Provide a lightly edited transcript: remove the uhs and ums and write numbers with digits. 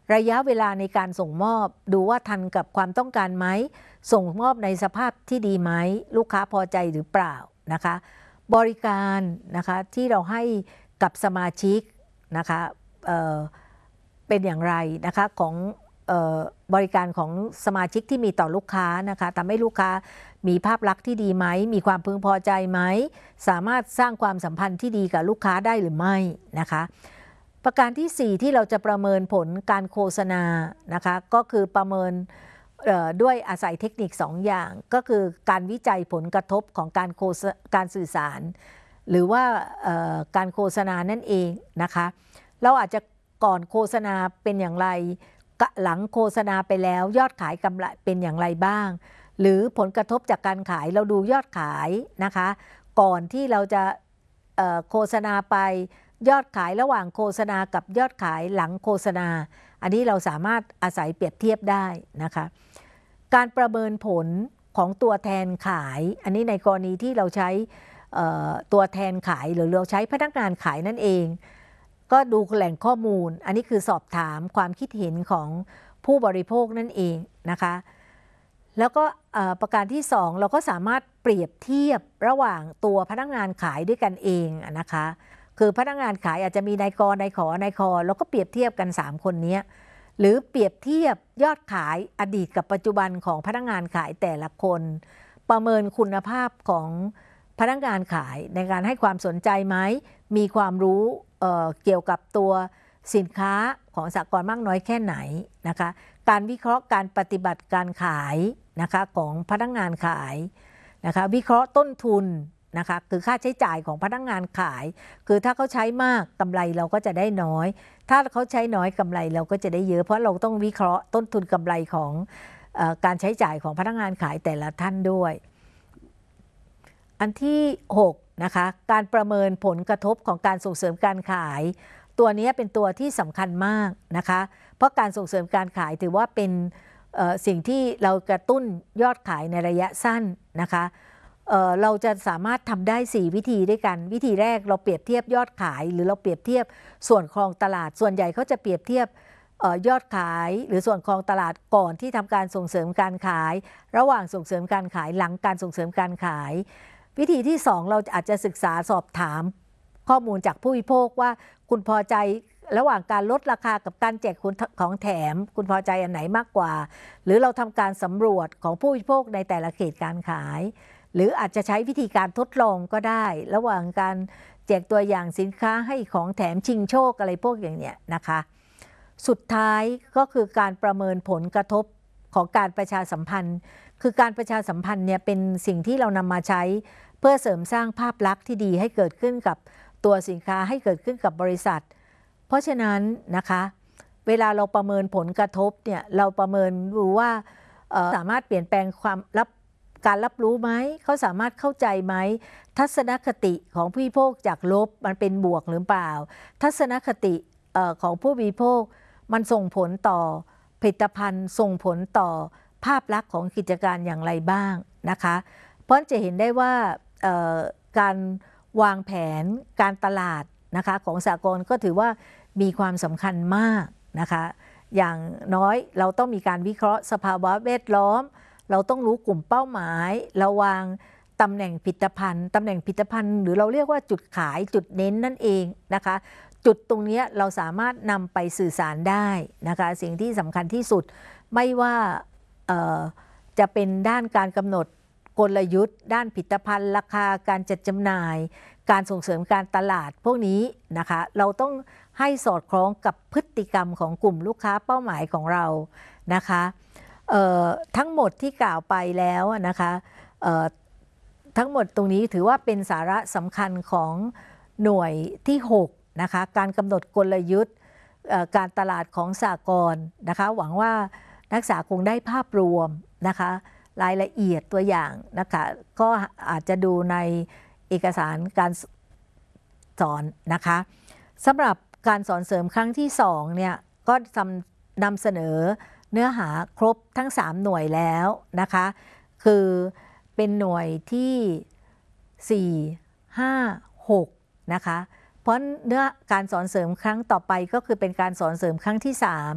ระยะเวลาในการส่งมอบดูว่าทันกับความต้องการไหมส่งมอบในสภาพที่ดีไหมลูกค้าพอใจหรือเปล่านะคะบริการนะคะที่เราให้กับสมาชิกนะคะเป็นอย่างไรนะคะของบริการของสมาชิกที่มีต่อลูกค้านะคะทำให้ลูกค้ามีภาพลักษณ์ที่ดีไหมมีความพึงพอใจไหมสามารถสร้างความสัมพันธ์ที่ดีกับลูกค้าได้หรือไม่นะคะประการที่4ที่เราจะประเมินผลการโฆษณานะคะก็คือประเมินด้วยอาศัยเทคนิค2อย่างก็คือการวิจัยผลกระทบของการสื่อสารหรือว่าการโฆษณานั่นเองนะคะเราอาจจะก่อนโฆษณาเป็นอย่างไรหลังโฆษณาไปแล้วยอดขายกำไรเป็นอย่างไรบ้างหรือผลกระทบจากการขายเราดูยอดขายนะคะก่อนที่เราจะโฆษณาไปยอดขายระหว่างโฆษณากับยอดขายหลังโฆษณาอันนี้เราสามารถอาศัยเปรียบเทียบได้นะคะการประเมินผลของตัวแทนขายอันนี้ในกรณีที่เราใช้ตัวแทนขายหรือเราใช้พนักงานขายนั่นเองก็ดูแหล่งข้อมูลอันนี้คือสอบถามความคิดเห็นของผู้บริโภคนั่นเองนะคะแล้วก็ประการที่2เราก็สามารถเปรียบเทียบระหว่างตัวพนักงานขายด้วยกันเองนะคะคือพนักงานขายอาจจะมีนายกนายขอนายคแล้วก็เปรียบเทียบกัน3คนนี้หรือเปรียบเทียบยอดขายอดีตกับปัจจุบันของพนักงานขายแต่ละคนประเมินคุณภาพของพนักงานขายในการให้ความสนใจไหมมีความรู้เกี่ยวกับตัวสินค้าของสหกรณ์มากน้อยแค่ไหนนะคะการวิเคราะห์การปฏิบัติการขายนะคะของพนักงานขายนะคะวิเคราะห์ต้นทุนนะคะคือค่าใช้จ่ายของพนักงานขายคือถ้าเขาใช้มากกำไรเราก็จะได้น้อยถ้าเขาใช้น้อยกำไรเราก็จะได้เยอะเพราะเราต้องวิเคราะห์ต้นทุนกำไรของการใช้จ่ายของพนักงานขายแต่ละท่านด้วยอันที่6นะคะการประเมินผลกระทบของการส่งเสริมการขายตัวนี้เป็นตัวที่สำคัญมากนะคะเพราะการส่งเสริมการขายถือว่าเป็นสิ่งที่เรากระตุ้นยอดขายในระยะสั้นนะคะเราจะสามารถทำได้4วิธีด้วยกันวิธีแรกเราเปรียบเทียบยอดขายหรือเราเปรียบเทียบส่วนครองตลาดส่วนใหญ่เขาจะเปรียบเทียบยอดขายหรือส่วนครองตลาดก่อนที่ทำการส่งเสริมการขายระหว่างส่งเสริมการขายหลังการส่งเสริมการขายวิธีที่2เราอาจจะศึกษาสอบถามข้อมูลจากผู้บริโภคว่าคุณพอใจระหว่างการลดราคากับการแจกของแถมคุณพอใจอันไหนมากกว่าหรือเราทำการสำรวจของผู้บริโภคในแต่ละเขตการขายหรืออาจจะใช้วิธีการทดลองก็ได้ระหว่างการแจกตัวอย่างสินค้าให้ของแถมชิงโชคอะไรพวกอย่างเนี้ยนะคะสุดท้ายก็คือการประเมินผลกระทบของการประชาสัมพันธ์คือการประชาสัมพันธ์เนี่ยเป็นสิ่งที่เรานำมาใช้เพื่อเสริมสร้างภาพลักษณ์ที่ดีให้เกิดขึ้นกับตัวสินค้าให้เกิดขึ้นกับบริษัทเพราะฉะนั้นนะคะเวลาเราประเมินผลกระทบเนี่ยเราประเมินดูว่าสามารถเปลี่ยนแปลงการรับรู้ไหมเขาสามารถเข้าใจไหมทัศนคติของผู้บริโภคจากลบมันเป็นบวกหรือเปล่าทัศนคติของผู้บริโภคมันส่งผลต่อผลิตภัณฑ์ส่งผลต่อภาพลักษณ์ของกิจการอย่างไรบ้างนะคะเพราะจะเห็นได้ว่าการวางแผนการตลาดนะคะของสหกรณ์ก็ถือว่ามีความสำคัญมากนะคะอย่างน้อยเราต้องมีการวิเคราะห์สภาวะแวดล้อมเราต้องรู้กลุ่มเป้าหมายเราวางตำแหน่งผลิตภัณฑ์หรือเราเรียกว่าจุดขายจุดเน้นนั่นเองนะคะจุดตรงนี้เราสามารถนำไปสื่อสารได้นะคะสิ่งที่สำคัญที่สุดไม่ว่าจะเป็นด้านการกำหนดกลยุทธ์ด้านผลิตภัณฑ์ราคาการจัดจำหน่ายการส่งเสริมการตลาดพวกนี้นะคะเราต้องให้สอดคล้องกับพฤติกรรมของกลุ่มลูกค้าเป้าหมายของเรานะคะทั้งหมดที่กล่าวไปแล้วนะคะทั้งหมดตรงนี้ถือว่าเป็นสาระสำคัญของหน่วยที่6นะคะการกำหนดกลยุทธ์การตลาดของสหกรณ์นะคะหวังว่านักศึกษาคงได้ภาพรวมนะคะรายละเอียดตัวอย่างนะคะก็อาจจะดูในเอกสารการสอนนะคะสำหรับการสอนเสริมครั้งที่2เนี่ยก็นำเสนอเนื้อหาครบทั้ง3หน่วยแล้วนะคะคือเป็นหน่วยที่4 5 6นะคะเพราะเนื้อการสอนเสริมครั้งต่อไปก็คือเป็นการสอนเสริมครั้งที่3